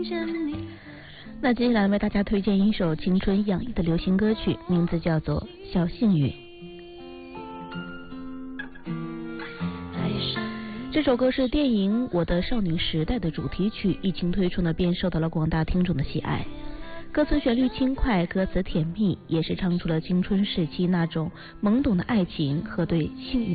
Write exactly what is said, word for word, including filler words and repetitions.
那接下来为大家推荐一首青春洋溢的流行歌曲，名字叫做《小幸运》。这首歌是电影《我的少女时代》的主题曲，一经推出呢，便受到了广大听众的喜爱。歌词旋律轻快，歌词甜蜜，也是唱出了青春时期那种懵懂的爱情和对幸运